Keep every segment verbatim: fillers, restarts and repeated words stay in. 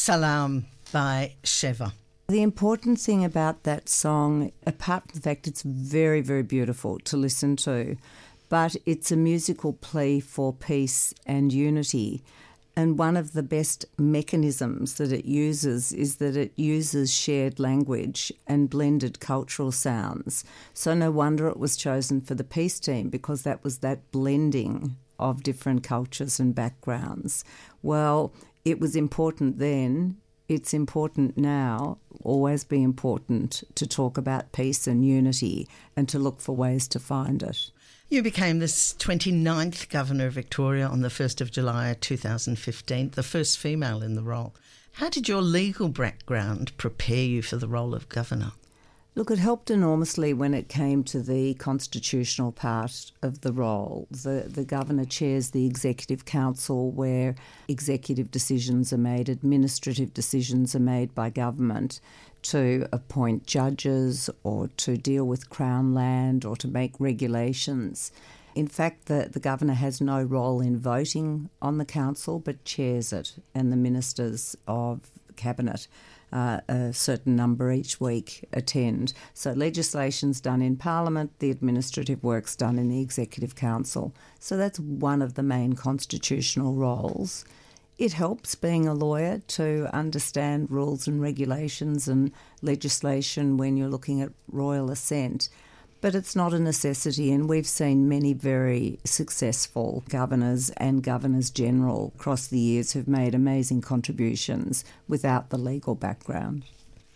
Salam by Sheva. The important thing about that song, apart from the fact it's very, very beautiful to listen to, but it's a musical plea for peace and unity. And one of the best mechanisms that it uses is that it uses shared language and blended cultural sounds. So no wonder it was chosen for the peace team, because that was that blending of different cultures and backgrounds. Well, it was important then, it's important now, always be important to talk about peace and unity and to look for ways to find it. You became the twenty-ninth Governor of Victoria on the first of July two thousand fifteen, the first female in the role. How did your legal background prepare you for the role of Governor? Look, it helped enormously when it came to the constitutional part of the role. The, the Governor chairs the Executive Council, where executive decisions are made, administrative decisions are made by government to appoint judges or to deal with Crown land or to make regulations. In fact, the, the Governor has no role in voting on the Council, but chairs it, and the ministers of Cabinet, uh, a certain number each week, attend. So legislation's done in Parliament, the administrative work's done in the Executive Council. So that's one of the main constitutional roles. It helps, being a lawyer, to understand rules and regulations and legislation when you're looking at royal assent. But it's not a necessity, and we've seen many very successful governors and governors-general across the years who've made amazing contributions without the legal background.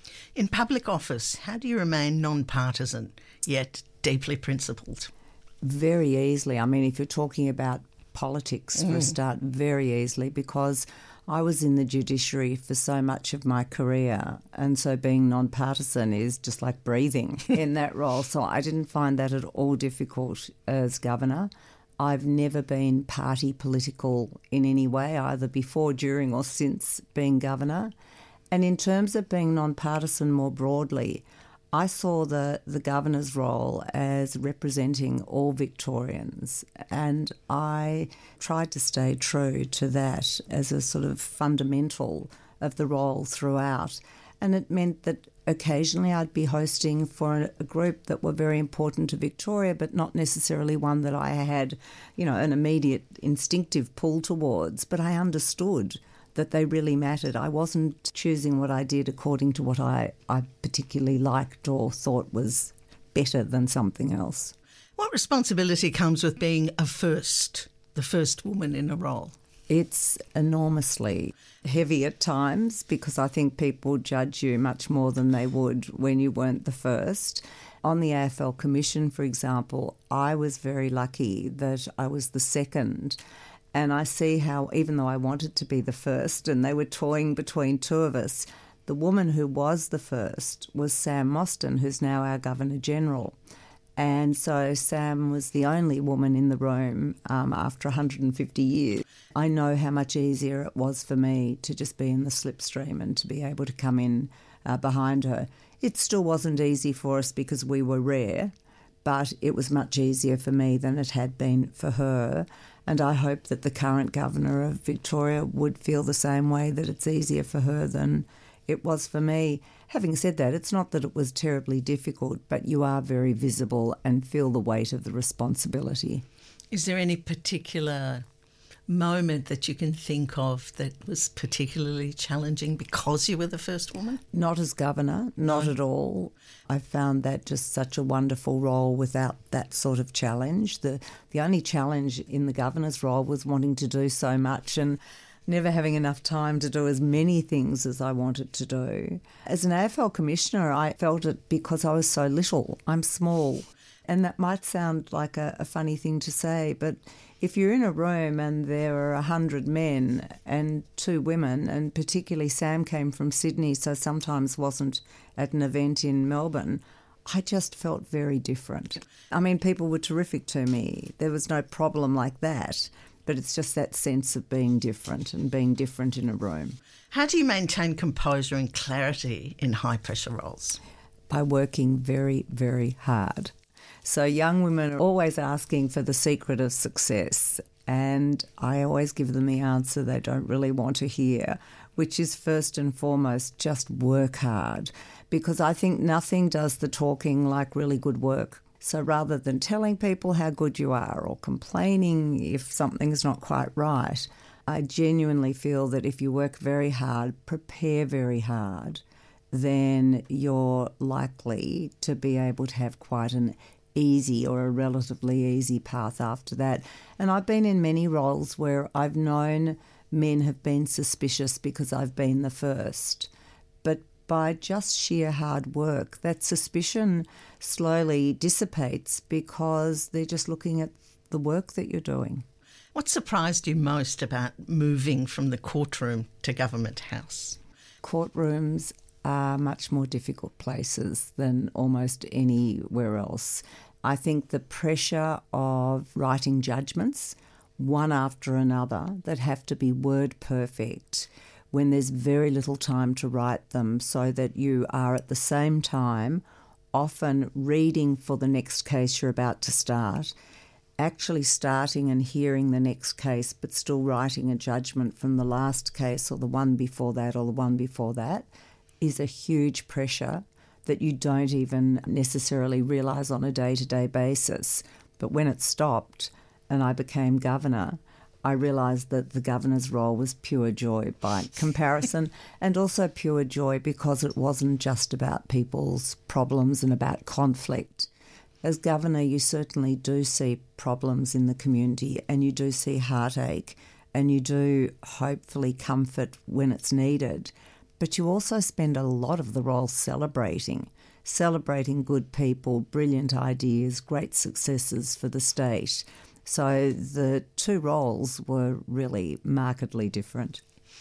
In public office, how do you remain non-partisan yet deeply principled? Very easily. I mean, if you're talking about politics for mm. a start, very easily, because I was in the judiciary for so much of my career, and so being non-partisan is just like breathing in that role. So I didn't find that at all difficult as Governor. I've never been party political in any way, either before, during or since being Governor. And in terms of being non-partisan more broadly, I saw the, the Governor's role as representing all Victorians, and I tried to stay true to that as a sort of fundamental of the role throughout. And it meant that occasionally I'd be hosting for a, a group that were very important to Victoria, but not necessarily one that I had, you know, an immediate instinctive pull towards, but I understood that they really mattered. I wasn't choosing what I did according to what I, I particularly liked or thought was better than something else. What responsibility comes with being a first, the first woman in a role? It's enormously heavy at times, because I think people judge you much more than they would when you weren't the first. On the A F L Commission, for example, I was very lucky that I was the second. And I see how, even though I wanted to be the first and they were toying between two of us, the woman who was the first was Sam Mostyn, who's now our Governor-General. And so Sam was the only woman in the room um, after one hundred fifty years. I know how much easier it was for me to just be in the slipstream and to be able to come in uh, behind her. It still wasn't easy for us because we were rare, but it was much easier for me than it had been for her. And I hope that the current Governor of Victoria would feel the same way, that it's easier for her than it was for me. Having said that, it's not that it was terribly difficult, but you are very visible and feel the weight of the responsibility. Is there any particular moment that you can think of that was particularly challenging because you were the first woman? Not as Governor, not no. at all. I found that just such a wonderful role without that sort of challenge. The the only challenge in the Governor's role was wanting to do so much and never having enough time to do as many things as I wanted to do. As an A F L Commissioner, I felt it because I was so little. I'm small. And that might sound like a, a funny thing to say, but if you're in a room and there are a hundred men and two women, and particularly Sam came from Sydney, so sometimes wasn't at an event in Melbourne, I just felt very different. I mean, people were terrific to me. There was no problem like that, but it's just that sense of being different and being different in a room. How do you maintain composure and clarity in high-pressure roles? By working very, very hard. So young women are always asking for the secret of success, and I always give them the answer they don't really want to hear, which is first and foremost just work hard, because I think nothing does the talking like really good work. So rather than telling people how good you are or complaining if something's not quite right, I genuinely feel that if you work very hard, prepare very hard, then you're likely to be able to have quite an easy or a relatively easy path after that. And I've been in many roles where I've known men have been suspicious because I've been the first. But by just sheer hard work, that suspicion slowly dissipates because they're just looking at the work that you're doing. What surprised you most about moving from the courtroom to Government House? Courtrooms are much more difficult places than almost anywhere else. I think the pressure of writing judgments, one after another, that have to be word perfect when there's very little time to write them, so that you are at the same time often reading for the next case you're about to start, actually starting and hearing the next case, but still writing a judgment from the last case or the one before that or the one before that, is a huge pressure that you don't even necessarily realise on a day-to-day basis. But when it stopped and I became governor, I realised that the governor's role was pure joy by comparison, and also pure joy because it wasn't just about people's problems and about conflict. As governor, you certainly do see problems in the community, and you do see heartache, and you do hopefully comfort when it's needed. But you also spend a lot of the role celebrating, celebrating good people, brilliant ideas, great successes for the state. So the two roles were really markedly different.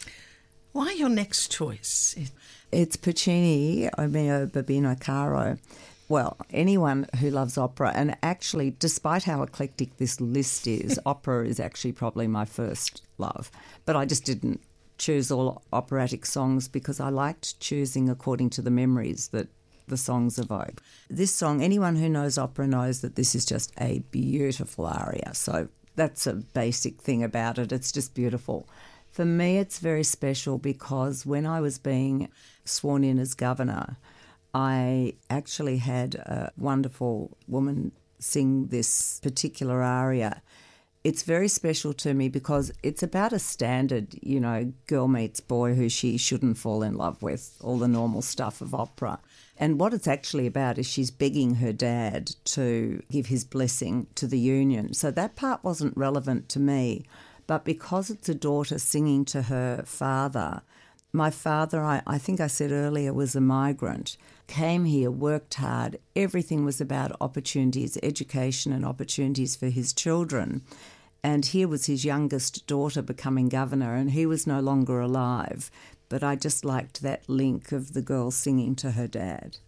Why your next choice? It's Puccini, Mio Babino Caro. Well, anyone who loves opera, and actually, despite how eclectic this list is, opera is actually probably my first love. But I just didn't choose all operatic songs because I liked choosing according to the memories that the songs evoke. This song, anyone who knows opera knows that this is just a beautiful aria. So that's a basic thing about it. It's just beautiful. For me, it's very special because when I was being sworn in as governor, I actually had a wonderful woman sing this particular aria. It's very special to me because it's about a standard, you know, girl meets boy who she shouldn't fall in love with, all the normal stuff of opera. And what it's actually about is she's begging her dad to give his blessing to the union. So that part wasn't relevant to me. But because it's a daughter singing to her father, my father, I, I think I said earlier, was a migrant, came here, worked hard. Everything was about opportunities, education and opportunities for his children. And here was his youngest daughter becoming governor, and he was no longer alive. But I just liked that link of the girl singing to her dad.